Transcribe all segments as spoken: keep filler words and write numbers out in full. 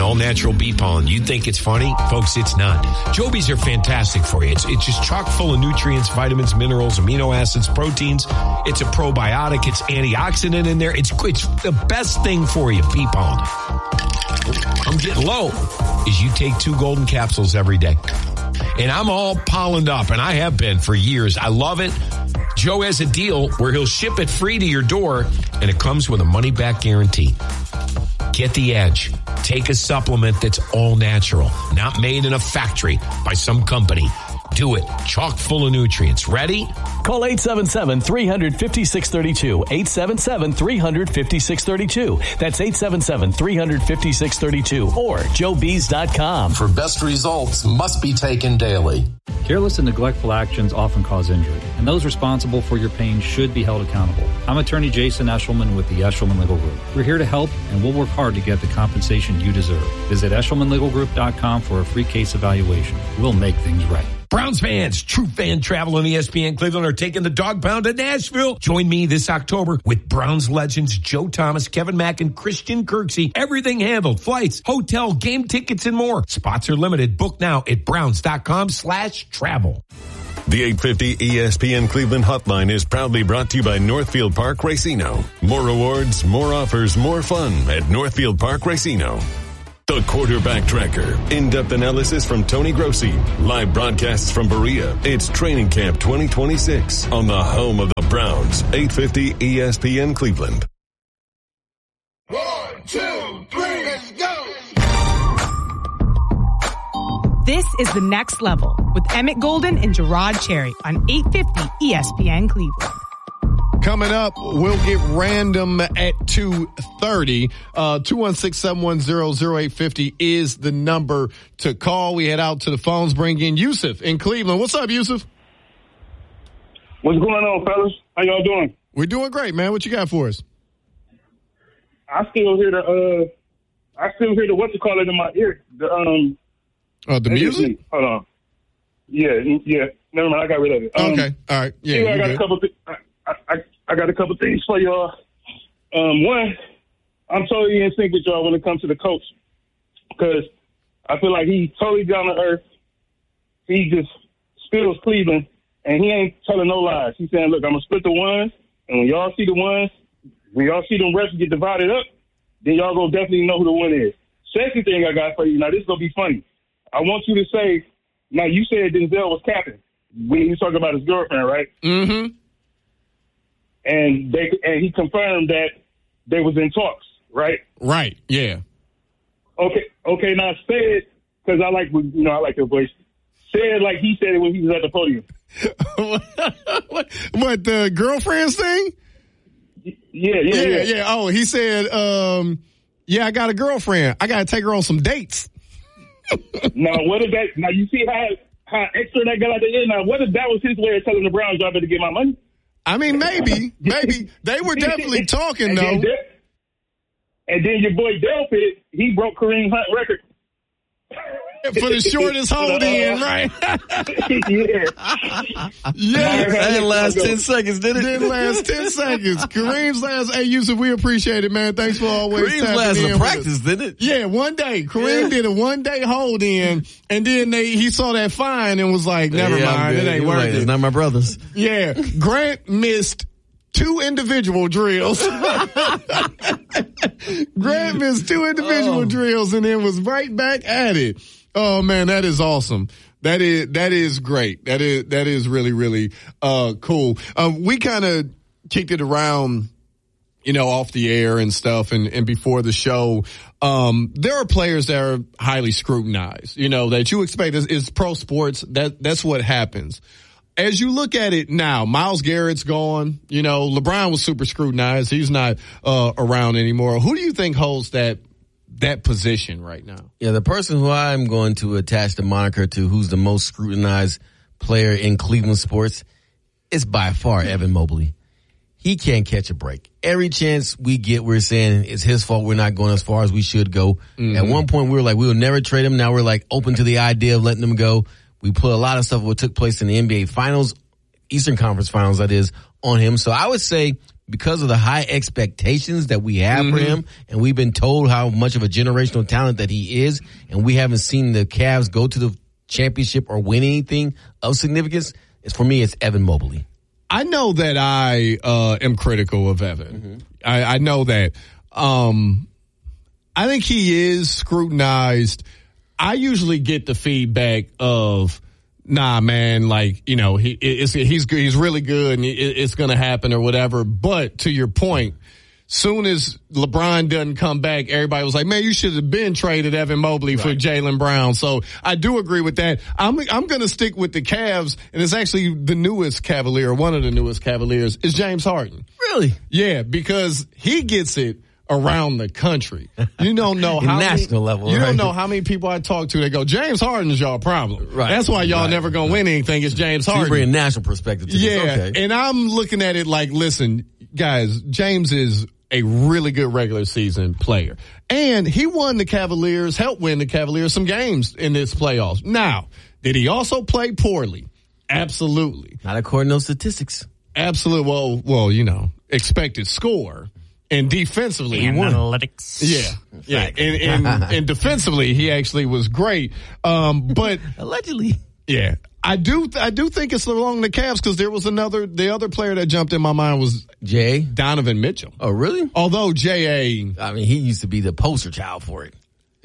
all-natural bee pollen. You think it's funny? Folks, it's not. Jobies are fantastic for you. It's, it's just chock full of nutrients, vitamins, minerals, amino acids, proteins. It's a probiotic. It's antioxidant in there. It's, it's the best thing for you, bee pollen. I'm getting low. Is you take two golden capsules every day. And I'm all pollened up, and I have been for years. I love it. Joe has a deal where he'll ship it free to your door, and it comes with a money-back guarantee. Get the edge. Take a supplement that's all natural, not made in a factory by some company. Do it. Chock full of nutrients. Ready? Call eight seven seven, three five six, three two. eight seven seven, three five six, three two. That's eight seven seven, three five six, three two or joe bees dot com. For best results must be taken daily. Careless and neglectful actions often cause injury, and those responsible for your pain should be held accountable. I'm attorney Jason Eshelman with the Eshelman Legal Group. We're here to help, and we'll work hard to get the compensation you deserve. Visit eshelman legal group dot com for a free case evaluation. We'll make things right. Browns fans, True Fan Travel and E S P N Cleveland are taking the dog pound to Nashville. Join me this October with Browns legends Joe Thomas, Kevin Mack, and Christian Kirksey. Everything handled. Flights, hotel, game tickets, and more. Spots are limited. Book now at browns.com slash travel. The eight fifty E S P N Cleveland hotline is proudly brought to you by Northfield Park Racino. More rewards, more offers, more fun at Northfield Park Racino. The Quarterback Tracker. In-depth analysis from Tony Grossi. Live broadcasts from Berea. It's Training Camp twenty twenty-six on the home of the Browns. eight fifty E S P N Cleveland. One, two, three, let's go! This is The Next Level with Emmett Golden and Gerard Cherry on eight fifty E S P N Cleveland. Coming up, we'll get random at two thirty. Uh, two one six, seven one zero, zero eight five zero is the number to call. We head out to the phones, bring in Yusuf in Cleveland. What's up, Yusuf? What's going on, fellas? How y'all doing? We're doing great, man. What you got for us? I still hear the, uh, I still hear the, what you call it in my ear. The, um, uh, the music? Hold on. Yeah, yeah. Never mind. I got rid of it. Um, okay. All right. Yeah. yeah I got good. a couple th- I, I, I got a couple things for y'all. Um, one, I'm totally in sync with y'all when it comes to the coach because I feel like he's totally down to earth. He just spills Cleveland, and he ain't telling no lies. He's saying, look, I'm going to split the ones, and when y'all see the ones, when y'all see them refs get divided up, then y'all go definitely know who the one is. Second thing I got for you, now this is going to be funny. I want you to say, now you said Denzel was capping when he was talking about his girlfriend, right? Mm-hmm. And they and he confirmed that they was in talks, right? Right, yeah. Okay, okay. Now say it, because I like, you know, I like your voice. Say it like he said it when he was at the podium. what, what, the girlfriends thing? Yeah, yeah, yeah, yeah, yeah. Oh, he said, um, yeah, I got a girlfriend. I got to take her on some dates. Now, what if that, now you see how, how extra that got out the end? Now, what if that was his way of telling the Browns, y'all better get my money? I mean, maybe, maybe. They were definitely talking, and though. Then, and then your boy Delpit, he broke Kareem Hunt record. For the shortest hold in, right? yeah. Yeah. That didn't last ten seconds, did it? Didn't last ten seconds. Kareem's last, hey, Yusuf, we appreciate it, man. Thanks for always Kareem's tapping last in in practice, didn't it? Yeah, one day. Kareem yeah. did a one day hold in, and then they he saw that fine and was like, never yeah, mind, it ain't worth like, it. It's not my brothers. Yeah. Grant missed two individual drills. Grant missed two individual oh. drills and then was right back at it. Oh man, that is awesome. That is, that is great. That is, that is really, really, uh, cool. Um, we kind of kicked it around, you know, off the air and stuff and, and before the show. Um, there are players that are highly scrutinized, you know, that you expect is, is pro sports. That, that's what happens. As you look at it now, Myles Garrett's gone. You know, LeBron was super scrutinized. He's not, uh, around anymore. Who do you think holds that that position right now? Yeah, the person who I'm going to attach the moniker to, who's the most scrutinized player in Cleveland sports, is by far Evan Mobley. He can't catch a break. Every chance we get, we're saying it's his fault we're not going as far as we should go. Mm-hmm. At one point, we were like, we will never trade him. Now we're like open to the idea of letting him go. We put a lot of stuff what took place in the N B A Finals, Eastern Conference Finals, that is, on him. So I would say because of the high expectations that we have Mm-hmm. for him, and we've been told how much of a generational talent that he is, and we haven't seen the Cavs go to the championship or win anything of significance, it's, for me, it's Evan Mobley. I know that I uh, am critical of Evan. Mm-hmm. I, I know that. Um, I think he is scrutinized. I usually get the feedback of, nah, man, like, you know, he it's, he's good, he's really good and it, it's going to happen or whatever. But to your point, soon as LeBron doesn't come back, everybody was like, man, you should have been traded Evan Mobley right. for Jaylen Brown. So I do agree with that. I'm I'm going to stick with the Cavs, and it's actually the newest Cavalier, one of the newest Cavaliers, is James Harden. Really? Yeah, because he gets it around the country. You don't know how national many, level. You right? don't know how many people I talk to. They go, James Harden is y'all problem. Right. That's why y'all right. never gonna win anything. It's James so Harden. You bring a national perspective to yeah, this. Okay. And I'm looking at it like, listen, guys, James is a really good regular season player, and he won the Cavaliers, helped win the Cavaliers some games in this playoffs. Now, did he also play poorly? Absolutely. Not according to those statistics. Absolutely. Well, well, you know, expected score. And defensively, he won. Analytics. Yeah, yeah, and, and and defensively, he actually was great. Um, but allegedly, yeah, I do, I do think it's along the Cavs because there was another, the other player that jumped in my mind was Jay Donovan Mitchell. Oh, really? Although J A, I mean, he used to be the poster child for it.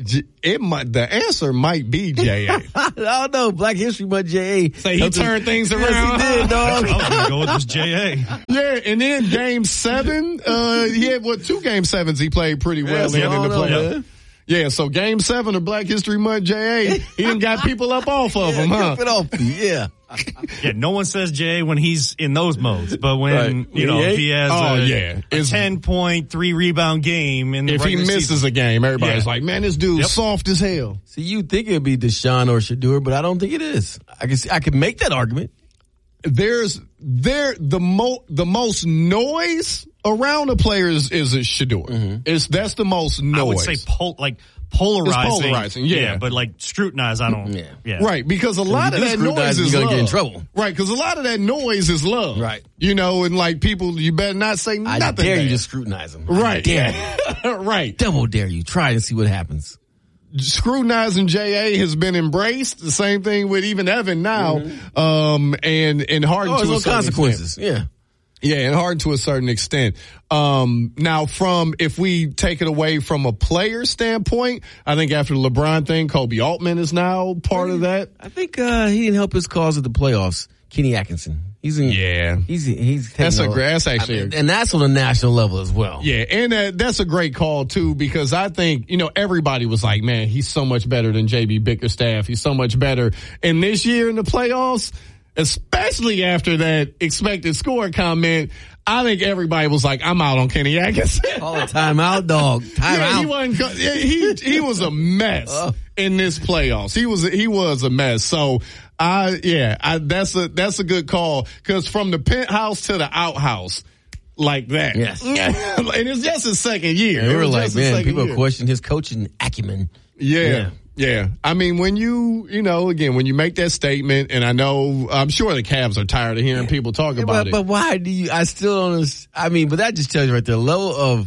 It might, the answer might be J A. I don't know. Black History Month J A. So he turned things around. Yes, he did, dog. I was going to go with this J A. Yeah, and then game seven, uh, he had, what, two game sevens he played pretty well yeah, in, in the know, playoffs. man. Yeah, so game seven of Black History Month J A, he done got people up off of yeah, him, huh? It off, yeah. Yeah, no one says J A when he's in those modes, but when, right. you know, if he has oh, a, yeah. a ten point three rebound game in the if he misses season. a game, everybody's Yeah. like, man, this dude's Yep. soft as hell. See, you think it'd be Deshaun or Shedeur, but I don't think it is. I can see, I can make that argument. There's there the mo the most noise around the players is a Shedeur. Mm-hmm. It's that's the most noise. I would say pol- like polarizing. It's polarizing, yeah. But like scrutinize, I don't. Yeah. yeah. Right, because a lot of do that noise scrutinize, is you're love. gonna get in trouble. Right, because a lot of that noise is love. Right. You know, and like people, you better not say I nothing. dare bad. you to scrutinize them. Right. I dare you. Right. Double dare you. Try and see what happens. Scrutinizing J A has been embraced. The same thing with even Evan now, mm-hmm. um, and and Harden oh, to a no certain consequences. Extent. Yeah, yeah, and Harden to a certain extent. Um, now, from if we take it away from a player standpoint, I think after the LeBron thing, Kobe Altman is now part of that. I think uh, he didn't help his cause at the playoffs. Kenny Atkinson. He's in, yeah. He's he's that's a a, great. That's actually, I mean, and that's on a national level as well. Yeah, and uh, that's a great call too because I think you know everybody was like, man, he's so much better than J B Bickerstaff. He's so much better. And this year in the playoffs, especially after that expected score comment, I think everybody was like, I'm out on Kenny Atkinson. Call a timeout, dog. Time yeah, out. he wasn't. He he was a mess uh. in this playoffs. He was he was a mess. So. I yeah, I, that's a that's a good call because from the penthouse to the outhouse, like that. Yes, and it's just his second year. Yeah, we were like, man, people year. question his coaching acumen. Yeah, yeah, yeah. I mean, when you you know again when you make that statement, and I know I'm sure the Cavs are tired of hearing people talk yeah, about but, it. But why do you? I still don't. I mean, but that just tells you right there, level of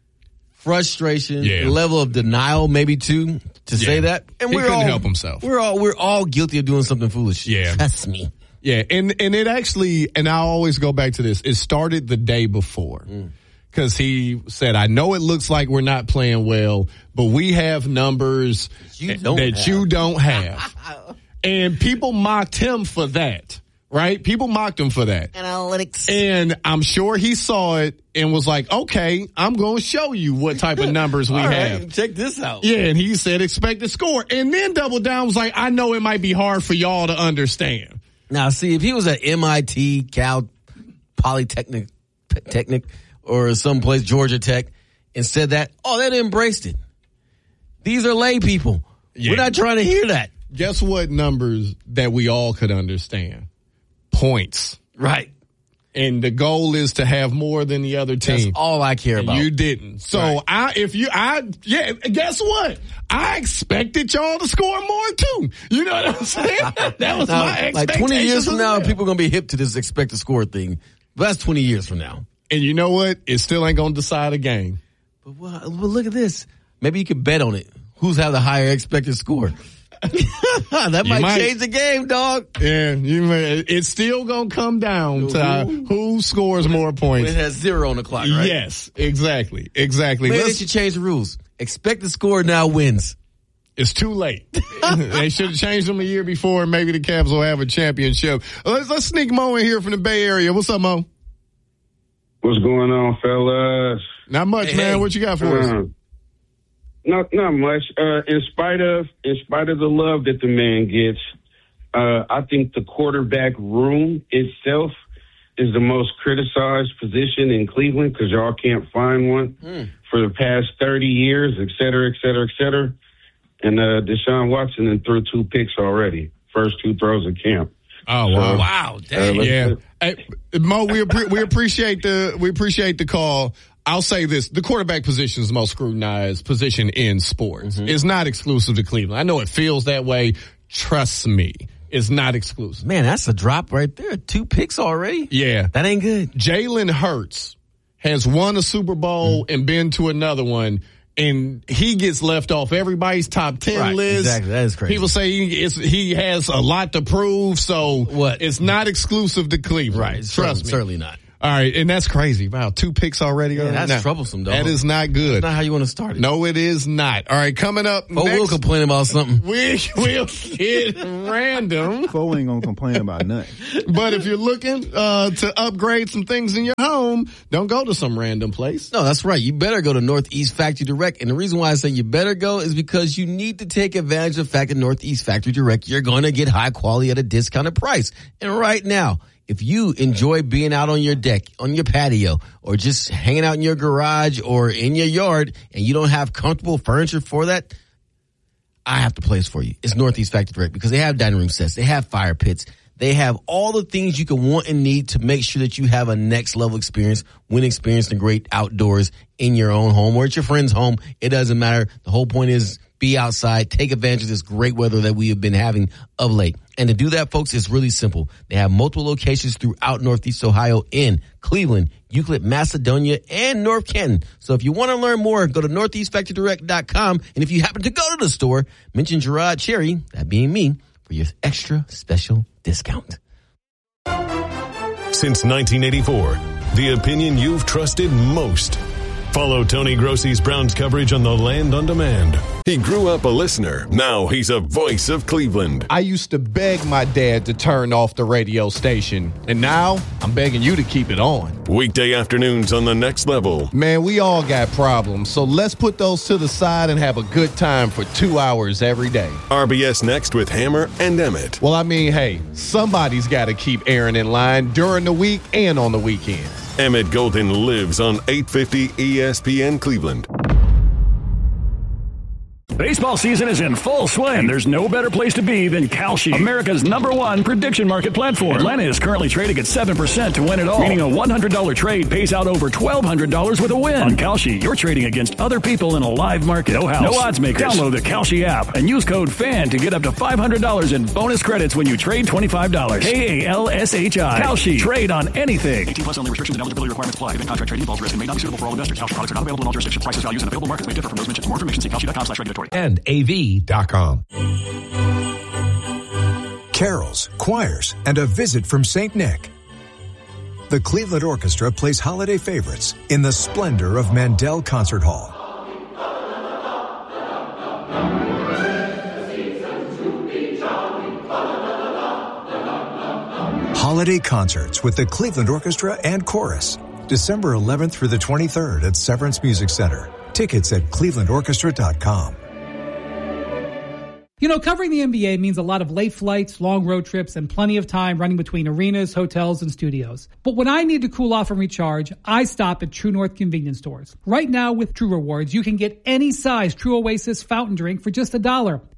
frustration, yeah. level of denial, maybe too. To yeah. say that, and he we're couldn't all, help himself. We're all we're all guilty of doing something foolish. Yeah, trust me. Yeah, and and it actually, and I always go back to this. It started the day before because mm. he said, "I know it looks like we're not playing well, but we have numbers you don't that have. you don't have," and people mocked him for that. Right? People mocked him for that. Analytics. And I'm sure he saw it and was like, okay, I'm going to show you what type of numbers we All right, have. check this out. Yeah, and he said expect to score. And then double down was like, I know it might be hard for y'all to understand. Now, see, if he was at M I T, Cal Polytechnic, Technic, or someplace, Georgia Tech, and said that, oh, they'd embraced it. These are lay people. Yeah. We're not trying to hear that. Guess what numbers that we all could understand? Points. Right. And the goal is to have more than the other team. That's all I care and about. You didn't. So right. I, if you, I, yeah, guess what? I expected y'all to score more too. You know what I'm saying? That was now, my expectation. Like twenty years from now, well. people are going to be hip to this expect to score thing. But that's twenty years from now. And you know what? It still ain't going to decide a game. But well, well, look at this. Maybe you could bet on it. Who's have the higher expected score? that might, might change the game, dog. Yeah, you may, it's still going to come down to uh, who scores more points. It has zero on the clock, right? Yes, exactly. Exactly. Maybe they should change the rules. Expected score now wins. It's too late. They should have changed them a year before, and maybe the Cavs will have a championship. Let's, let's sneak Mo in here from the Bay Area. What's up, Mo? What's going on, fellas? Not much, hey, man. What you got for uh, us? Not not much. Uh, in spite of in spite of the love that the man gets, uh, I think the quarterback room itself is the most criticized position in Cleveland because y'all can't find one mm. for the past thirty years, et cetera, et cetera, et cetera. And uh, Deshaun Watson then threw two picks already, first two throws of camp. Oh wow! So, wow! Dang. Uh, yeah, hey, Mo, we we appreciate the we appreciate the call. I'll say this: the quarterback position is the most scrutinized position in sports. Mm-hmm. It's not exclusive to Cleveland. I know it feels that way. Trust me, it's not exclusive. Man, that's a drop right there. Two picks already. Yeah, that ain't good. Jalen Hurts has won a Super Bowl mm-hmm. and been to another one. And he gets left off everybody's top ten right, list. Exactly, that is crazy. People say he, it's, he has a lot to prove, so what? It's not exclusive to Cleveland. Right, trust certainly, me. Certainly not. All right, and that's crazy. Wow, two picks already. Yeah, that's now, troublesome, though. That is not good. That's not how you want to start it. No, it is not. All right, coming up oh, next. we'll complain about something. We, we'll get random. Cole ain't going to complain about nothing. But if you're looking uh, to upgrade some things in your home, don't go to some random place. No, that's right. You better go to Northeast Factory Direct. And the reason why I say you better go is because you need to take advantage of the fact that Northeast Factory Direct, you're going to get high quality at a discounted price. And right now, if you enjoy being out on your deck, on your patio, or just hanging out in your garage or in your yard, and you don't have comfortable furniture for that, I have the place for you. It's Northeast Factory Direct because they have dining room sets. They have fire pits. They have all the things you can want and need to make sure that you have a next level experience when experiencing great outdoors in your own home or at your friend's home. It doesn't matter. The whole point is be outside, take advantage of this great weather that we have been having of late. And to do that, folks, is really simple. They have multiple locations throughout Northeast Ohio in Cleveland, Euclid, Macedonia, and North Canton. So if you want to learn more, go to northeast factory direct dot com. And if you happen to go to the store, mention Gerard Cherry, that being me, for your extra special discount. Since nineteen eighty-four, the opinion you've trusted most. Follow Tony Grossi's Browns coverage on The Land on Demand. He grew up a listener. Now he's a voice of Cleveland. I used to beg my dad to turn off the radio station, and now I'm begging you to keep it on. Weekday afternoons on The Next Level. Man, we all got problems, so let's put those to the side and have a good time for two hours every day. R B S Next with Hammer and Emmett. Well, I mean, hey, somebody's got to keep Aaron in line during the week and on the weekends. Emmett Golden lives on eight fifty E S P N Cleveland. Baseball season is in full swing. There's no better place to be than Kalshi, America's number one prediction market platform. Atlanta is currently trading at seven percent to win it all, meaning a one hundred dollars trade pays out over twelve hundred dollars with a win. On Kalshi, you're trading against other people in a live market. No house, no odds makers. Download the Kalshi app and use code FAN to get up to five hundred dollars in bonus credits when you trade twenty-five dollars. K A L S H I. Kalshi. Trade on anything. eighteen plus only. Restrictions and eligibility requirements apply. Event contract trading involves risk and may not be suitable for all investors. Kalshi products are not available in all jurisdictions. Prices, values, and available markets may differ from those mentioned. For more information, see kalshi dot com slash regulatory. And A V dot com. Carols, choirs, and a visit from Saint Nick. The Cleveland Orchestra plays holiday favorites in the splendor of Mandel Concert Hall. Holiday concerts with the Cleveland Orchestra and Chorus. December eleventh through the twenty-third at Severance Music Center. Tickets at cleveland orchestra dot com. You know, covering the N B A means a lot of late flights, long road trips, and plenty of time running between arenas, hotels, and studios. But when I need to cool off and recharge, I stop at True North convenience stores. Right now with True Rewards, you can get any size True Oasis fountain drink for just a dollar.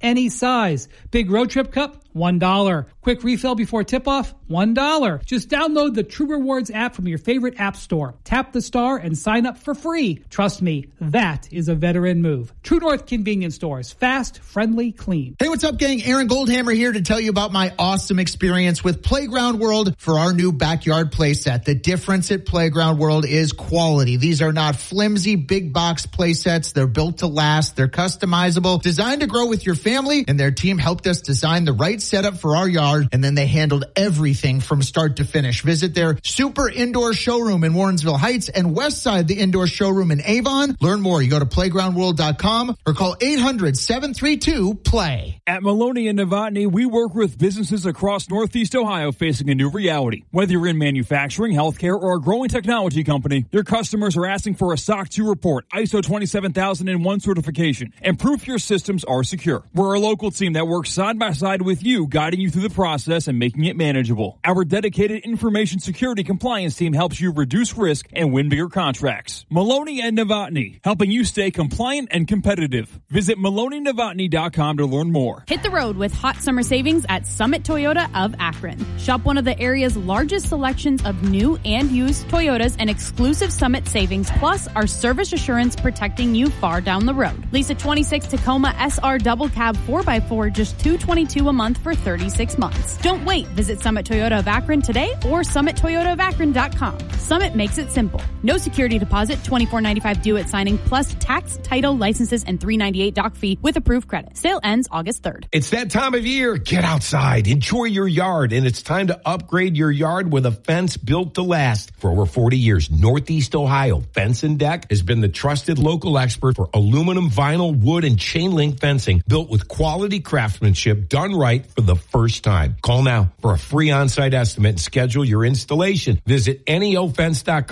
any size. Big road trip cup, one dollar. Quick refill before tip-off, one dollar. Just download the True Rewards app from your favorite app store. Tap the star and sign up for free. Trust me, that is a veteran move. True North Convenience Stores. Fast, friendly, clean. Hey, what's up, gang? Aaron Goldhammer here to tell you about my awesome experience with Playground World for our new backyard play set. The difference at Playground World is quality. These are not flimsy, big box play sets. They're built to last. They're customizable, designed to grow with your family, and their team helped us design the right setup for our yard, and then they handled everything from start to finish. Visit their super indoor showroom in Warrensville Heights and Westside, the indoor showroom in Avon. Learn more. You go to playground world dot com or call eight hundred, seven three two, play. At Maloney and Novotny, we work with businesses across Northeast Ohio facing a new reality. Whether you're in manufacturing, healthcare, or a growing technology company, your customers are asking for a S O C two report, I S O twenty-seven thousand one certification, and proof your systems are secure. We're a local team that works side by side with you, guiding you through the process and making it manageable. Our dedicated information security compliance team helps you reduce risk and win bigger contracts. Maloney and Novotny, helping you stay compliant and competitive. Visit maloney novotny dot com to learn more. Hit the road with hot summer savings at Summit Toyota of Akron. Shop one of the area's largest selections of new and used Toyotas and exclusive Summit savings, plus our service assurance protecting you far down the road. Lease a twenty-six Tacoma S R double cab four by four, just two hundred twenty-two dollars a month for thirty-six months. Don't wait. Visit Summit Toyota of Akron today or summit toyota of akron dot com. Summit makes it simple. No security deposit, twenty-four ninety-five due at signing, plus tax, title, licenses, and three ninety-eight doc fee with approved credit. Sale ends August third. It's that time of year. Get outside, enjoy your yard, and it's time to upgrade your yard with a fence built to last. For over forty years, Northeast Ohio Fence and Deck has been the trusted local expert for aluminum, vinyl, wood, and chain link fencing built with quality craftsmanship done right for the first time. Call now for a free on-site estimate and schedule your installation. Visit N E O fence dot com.